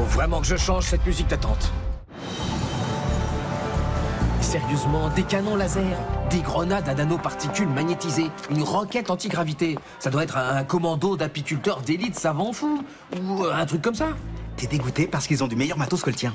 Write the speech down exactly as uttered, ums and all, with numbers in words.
Faut vraiment que je change cette musique d'attente. Sérieusement, des canons laser, des grenades à nanoparticules magnétisées, une roquette antigravité. Ça doit être un commando d'apiculteurs d'élite savant fou. Ou un truc comme ça. T'es dégoûté parce qu'ils ont du meilleur matos que le tien.